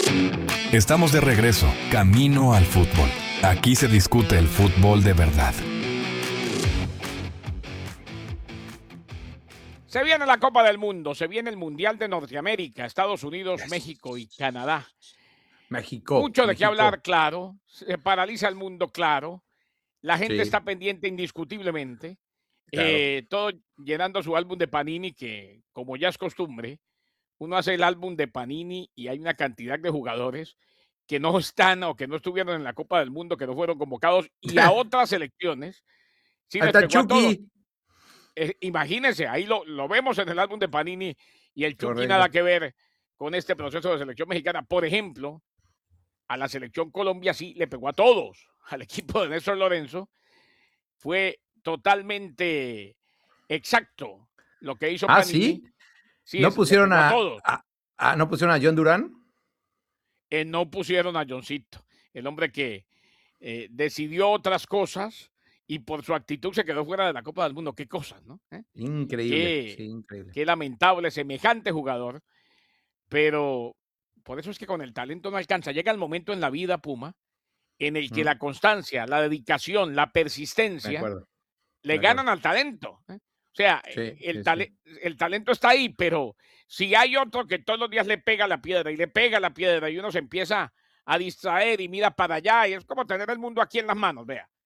Estamos de regreso, camino al fútbol. Aquí se discute el fútbol de verdad. Se viene la Copa del Mundo, se viene el Mundial de Norteamérica, Estados Unidos, Yes. México y Canadá. México. Mucho de qué hablar, claro. Se paraliza el mundo, claro. La gente Sí. está pendiente indiscutiblemente. Claro. Todo llenando su álbum de Panini, que como ya es costumbre, uno hace el álbum de Panini y hay una cantidad de jugadores que no están o que no estuvieron en la Copa del Mundo, que no fueron convocados, y a otras selecciones sí les Hasta pegó a todos. Chucky. Imagínense, ahí lo vemos en el álbum de Panini y el Chucky Correcto. nada que ver con este proceso de selección mexicana. Por ejemplo, a la selección Colombia sí le pegó a todos. Al equipo de Néstor Lorenzo fue totalmente exacto lo que hizo Panini. ¿Sí? Sí, ¿No le pusieron pegó a todos. ¿no pusieron a John Durán? No pusieron a Johncito, el hombre que decidió otras cosas y por su actitud se quedó fuera de la Copa del Mundo. Qué cosas, ¿no? Increíble, sí, increíble. Qué lamentable, semejante jugador. Pero por eso es que con el talento no alcanza. Llega el momento en la vida, Puma, en el que la constancia, la dedicación, la De persistencia acuerdo. le de acuerdo. ganan al talento. O sea, Sí, el sí. talento está ahí, pero si hay otro que todos los días le pega la piedra y le pega la piedra y uno se empieza a distraer y mira para allá y es como tener el mundo aquí en las manos, vea.